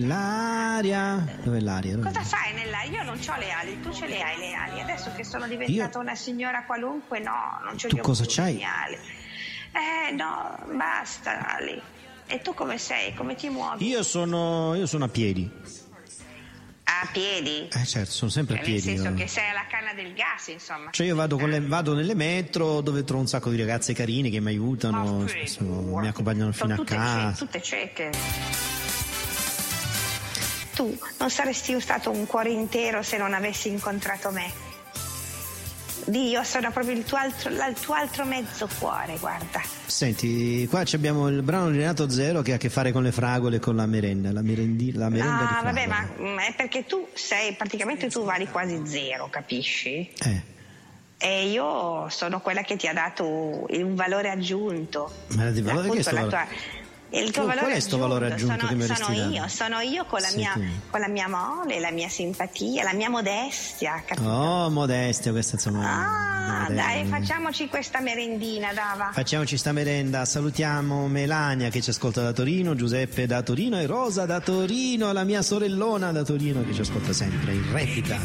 L'aria. Dov'è l'aria? Cosa fai nell'aria? Io non ho le ali, tu ce le hai le ali. Adesso che sono diventata una signora qualunque, no, non ce le ho. Tu cosa c'hai? Le ali. No, basta ali. E tu come sei? Come ti muovi? Io sono a piedi. A piedi? Certo, sono sempre a piedi. Nel senso che sei alla canna del gas, insomma. Cioè io vado nelle metro dove trovo un sacco di ragazze carine che mi aiutano, mi accompagnano fino a casa. Tutte cieche. Tu non saresti stato un cuore intero se non avessi incontrato me. Io sono proprio il tuo altro mezzo cuore, guarda. Senti, qua abbiamo il brano di Renato Zero che ha a che fare con le fragole e con la merenda di fragole. Vabbè, ma è perché tu praticamente tu vali quasi zero, capisci? E io sono quella che ti ha dato un valore aggiunto. Ma di valore che è sto valore? Il tuo valore qual è sto valore aggiunto che mi avresti dato? Sono io con la mia mole, la mia simpatia, la mia modestia, capito? Oh, modestia, questa insomma. Dai, facciamoci questa merendina, Dava. Facciamoci sta merenda, salutiamo Melania che ci ascolta da Torino, Giuseppe da Torino e Rosa da Torino, la mia sorellona da Torino che ci ascolta sempre in replica.